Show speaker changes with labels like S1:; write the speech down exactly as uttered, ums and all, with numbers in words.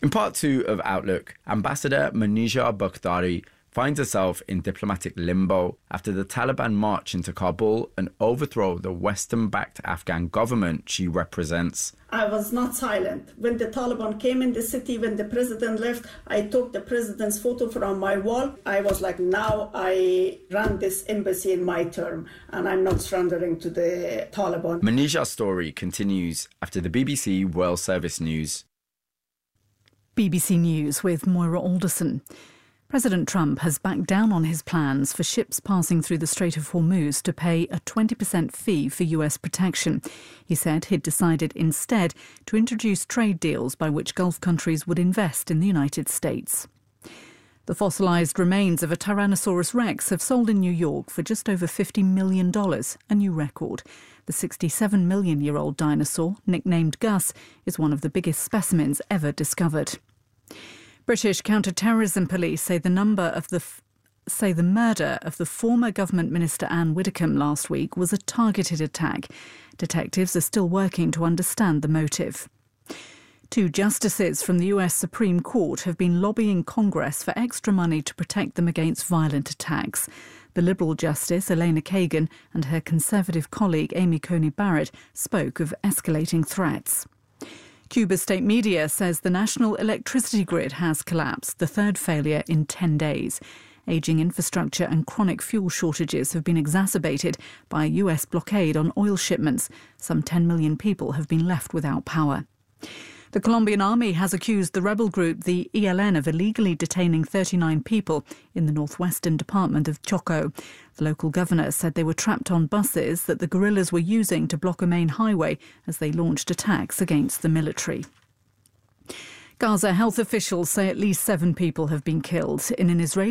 S1: In part two of Outlook, Ambassador Munija Bakhtari finds herself in diplomatic limbo after the Taliban march into Kabul and overthrow the Western-backed Afghan government she represents.
S2: I was not silent. When the Taliban came in the city, when the president left, I took the president's photo from my wall. I was like, now I run this embassy in my term, and I'm not surrendering to the Taliban.
S1: Munija's story continues after the B B C World Service News.
S3: B B C News with Moira Alderson. President Trump has backed down on his plans for ships passing through the Strait of Hormuz to pay a twenty percent fee for U S protection. He said he'd decided instead to introduce trade deals by which Gulf countries would invest in the United States. The fossilised remains of a Tyrannosaurus rex have sold in New York for just over fifty million dollars, a new record. The sixty-seven million year old dinosaur, nicknamed Gus, is one of the biggest specimens ever discovered. British counter-terrorism police say the number of the f- say the murder of the former government minister Anne Widdecombe last week was a targeted attack. Detectives are still working to understand the motive. Two justices from the U S Supreme Court have been lobbying Congress for extra money to protect them against violent attacks. The Liberal Justice Elena Kagan and her Conservative colleague Amy Coney Barrett spoke of escalating threats. Cuba state media says the national electricity grid has collapsed, the third failure in ten days. Ageing infrastructure and chronic fuel shortages have been exacerbated by a U S blockade on oil shipments. Some ten million people have been left without power. The Colombian army has accused the rebel group, the E L N, of illegally detaining thirty-nine people in the northwestern department of Choco. The local governor said they were trapped on buses that the guerrillas were using to block a main highway as they launched attacks against the military. Gaza health officials say at least seven people have been killed in an Israeli